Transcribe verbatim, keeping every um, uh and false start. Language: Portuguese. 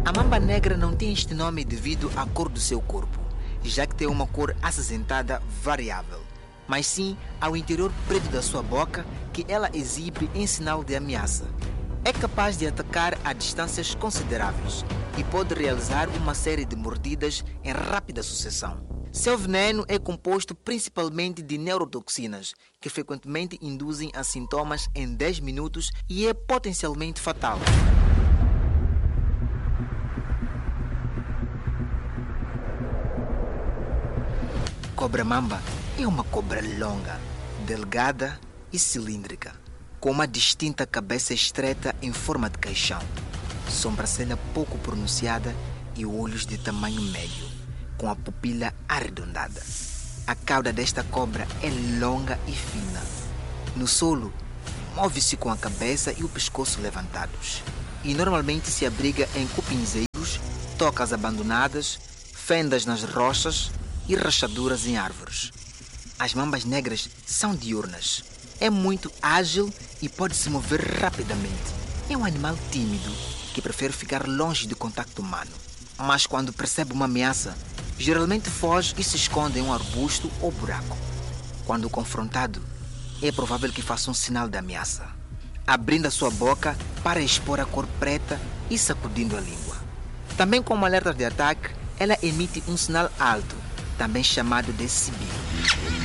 A mamba negra não tem este nome devido à cor do seu corpo, já que tem uma cor acinzentada variável, mas sim ao interior preto da sua boca que ela exibe em sinal de ameaça. É capaz de atacar a distâncias consideráveis e pode realizar uma série de mordidas em rápida sucessão. Seu veneno é composto principalmente de neurotoxinas, que frequentemente induzem a sintomas em dez minutos e é potencialmente fatal. Cobra-mamba é uma cobra longa, delgada e cilíndrica, com uma distinta cabeça estreita em forma de caixão, sobrancelha pouco pronunciada e olhos de tamanho médio, com a pupila arredondada. A cauda desta cobra é longa e fina. No solo, move-se com a cabeça e o pescoço levantados, e normalmente se abriga em cupinzeiros, tocas abandonadas, fendas nas rochas e rachaduras em árvores. As mambas negras são diurnas. É muito ágil e pode se mover rapidamente. É um animal tímido que prefere ficar longe do contacto humano. Mas quando percebe uma ameaça, geralmente foge e se esconde em um arbusto ou buraco. Quando confrontado, é provável que faça um sinal de ameaça, abrindo a sua boca para expor a cor preta e sacudindo a língua. Também como alerta de ataque, ela emite um sinal alto, também chamado de sibilo.